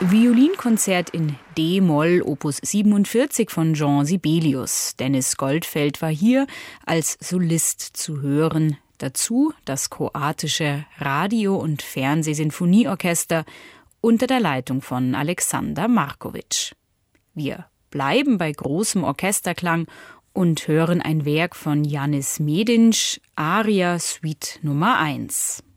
Violinkonzert in D-Moll, Opus 47 von Jean Sibelius. Dennis Goldfeld war hier als Solist zu hören. Dazu das kroatische Radio- und Fernsehsinfonieorchester unter der Leitung von Alexander Markovic. Wir bleiben bei großem Orchesterklang und hören ein Werk von Janis Medinč, Aria Suite Nummer 1.